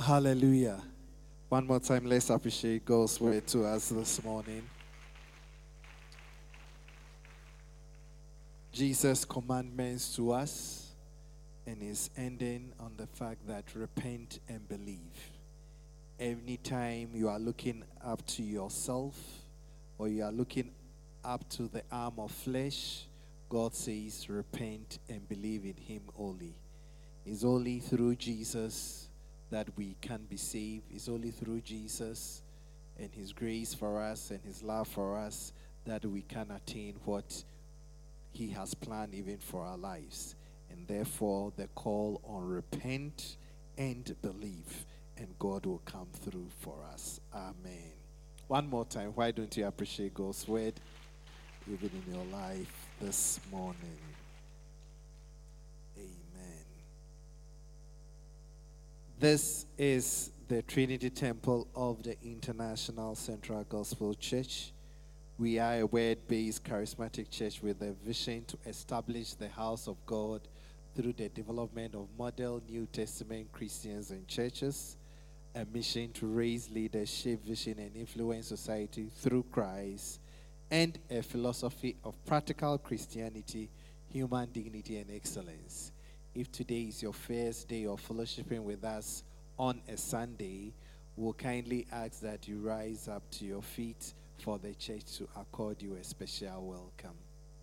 Hallelujah. One more time, let's appreciate God's word to us this morning. Jesus' commandments to us and is ending on the fact that repent and believe. Anytime you are looking up to yourself or you are looking up to the arm of flesh, God says repent and believe in him only. It's only through Jesus that we can be saved. It's only through Jesus and his grace for us and his love for us that we can attain what he has planned even for our lives. And therefore, the call on repent and believe, and God will come through for us. Amen. One more time, why don't you appreciate God's word even in your life this morning? Amen. This is the Trinity Temple of the International Central Gospel Church. We are a word-based charismatic church with a vision to establish the house of God through the development of model New Testament Christians and churches, a mission to raise leaders, shape vision, and influence society through Christ, and a philosophy of practical Christianity, human dignity, and excellence. If today is your first day of fellowshipping with us on a Sunday, we'll kindly ask that you rise up to your feet for the church to accord you a special welcome.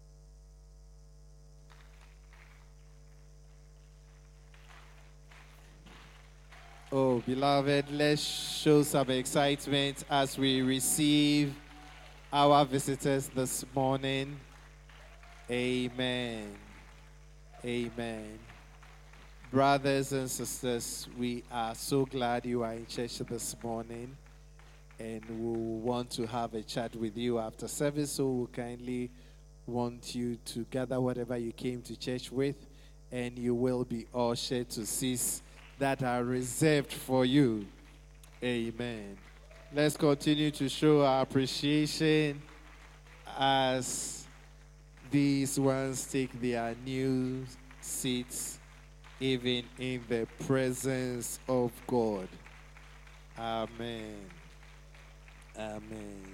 Oh, beloved, let's show some excitement as we receive our visitors this morning. Amen. Amen. Brothers and sisters, we are so glad you are in church this morning, and we want to have a chat with you after service, so we kindly want you to gather whatever you came to church with, and you will be ushered to seats that are reserved for you. Amen. Let's continue to show our appreciation as these ones take their new seats, even in the presence of God. Amen. Amen.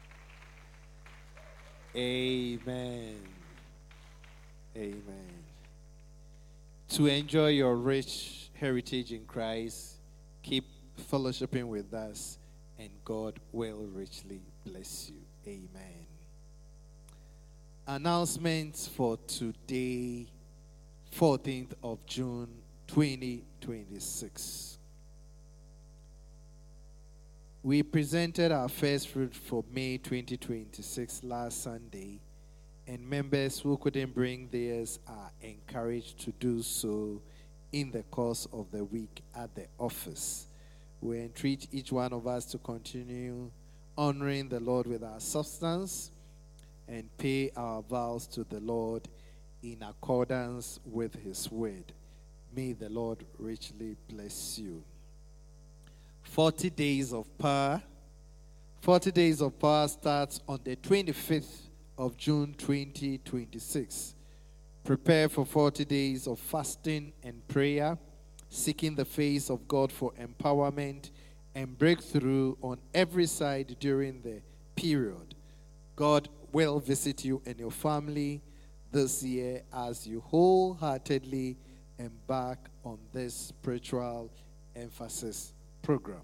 Amen. Amen. To enjoy your rich heritage in Christ, keep fellowshipping with us, and God will richly bless you. Amen. Announcements for today, 14th of June, 2026. We presented our first fruit for May 2026 last Sunday, and members who couldn't bring theirs are encouraged to do so in the course of the week at the office. We entreat each one of us to continue honoring the Lord with our substance and pay our vows to the Lord in accordance with his word. May the Lord richly bless you. 40 Days of Power. 40 Days of Power starts on the 25th of June 2026. Prepare for 40 days of fasting and prayer, seeking the face of God for empowerment and breakthrough on every side during the period. God will visit you and your family this year as you wholeheartedly embark on this spiritual emphasis program.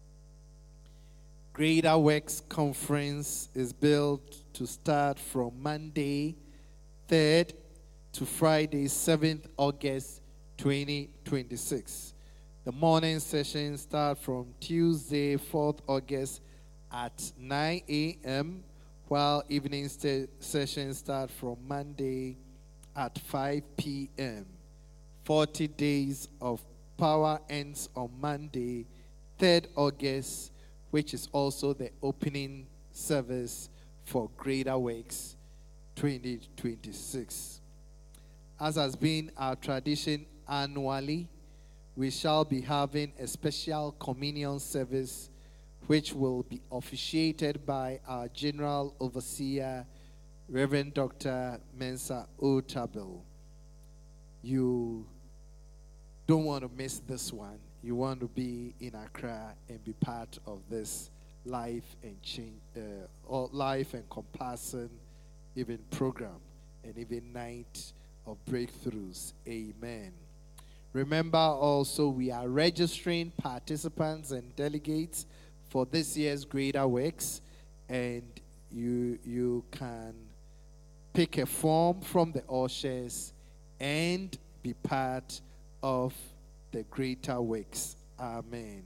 Greater Works Conference is built to start from Monday 3rd to Friday 7th August 2026. The morning sessions start from Tuesday 4th August at 9 a.m., while evening sessions start from Monday at 5 p.m. 40 Days of Power ends on Monday 3rd August, which is also the opening service for Greater Works 2026. As has been our tradition annually, we shall be having a special communion service which will be officiated by our General Overseer, Reverend Dr. Mensa Otabil. You don't want to miss this one. you want to be in Accra and be part of this life and change, or life encompassing even program and even night of breakthroughs. Amen. Remember also, we are registering participants and delegates for this year's Greater Works, and you can pick a form from the ushers and be part of the Greater Works. Amen.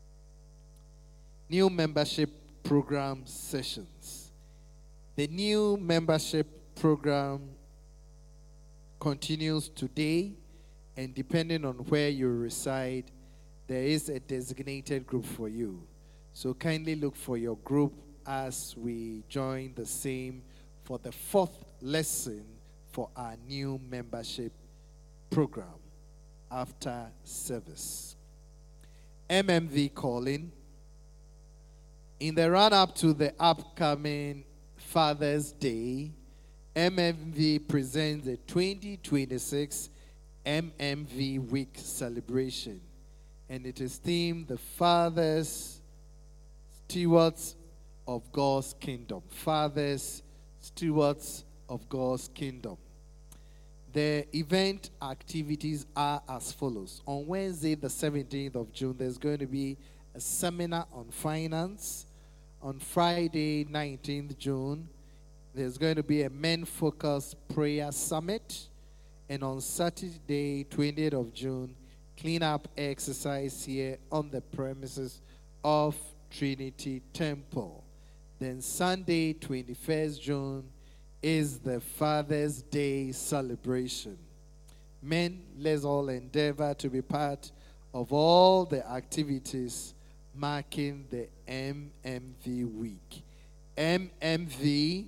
New membership program sessions. The new membership program continues today, and depending on where you reside, there is a designated group for you. So kindly look for your group as we join the same for the 4th lesson for our new membership program after service. MMV calling. In the run-up to the upcoming Father's Day, MMV presents the 2026 MMV Week celebration, and it is themed the Fathers, Stewards of God's Kingdom. Fathers, Stewards of God's Kingdom. The event activities are as follows. On Wednesday, the 17th of June, there's going to be a seminar on finance. On Friday, 19th June, there's going to be a men-focused prayer summit. And on Saturday, 20th of June, clean-up exercise here on the premises of Trinity Temple. Then Sunday, 21st June, is the Father's Day celebration. Men, let's all endeavor to be part of all the activities marking the MMV week. MMV,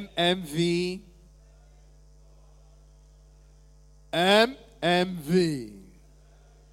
MMV, MMV.